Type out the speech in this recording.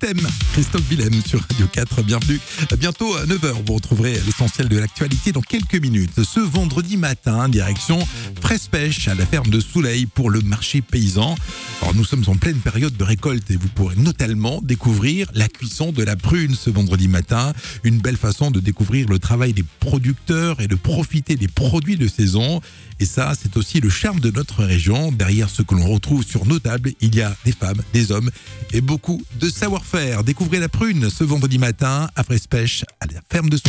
Totem, Christophe Willem sur Radio 4, bienvenue. Bientôt à 9h, vous retrouverez l'essentiel de l'actualité dans quelques minutes. Ce vendredi matin, direction Fraisse-Pêche à la ferme de Soleil pour le marché paysan. Alors nous sommes en pleine période de récolte et vous pourrez notamment découvrir la cuisson de la prune ce vendredi matin. Une belle façon de découvrir le travail des producteurs et de profiter des produits de saison. Et ça, c'est aussi le charme de notre région. Derrière ce que l'on retrouve sur nos tables, il y a des femmes, des hommes et beaucoup de savoir-faire. Découvrez la prune ce vendredi matin à Fraisse-Pêche à la ferme de Soleil.